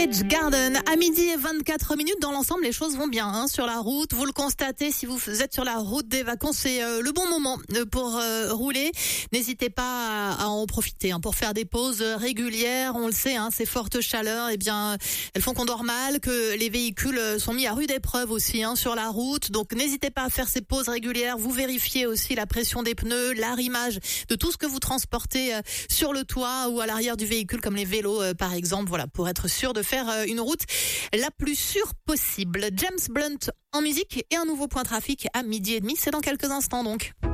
Cage Garden à 12h24 dans l'ensemble, les choses vont bien sur la route. Vous le constatez si vous êtes sur la route des vacances, c'est le bon moment pour rouler. N'hésitez pas à en profiter pour faire des pauses régulières. On le sait, ces fortes chaleurs, elles font qu'on dort mal, que les véhicules sont mis à rude épreuve aussi sur la route. Donc n'hésitez pas à faire ces pauses régulières. Vous vérifiez aussi la pression des pneus, l'arrimage de tout ce que vous transportez sur le toit ou à l'arrière du véhicule, comme les vélos par exemple. Voilà, pour être sûr de faire une route la plus sûre possible. James Blunt en musique et un nouveau point trafic à 12h30. C'est dans quelques instants donc.